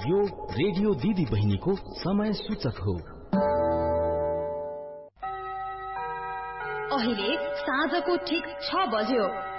यो रेडियो दिदी बहिनीको समय सूचक हो। अहिले साँझको ठीक 6 बज्यो।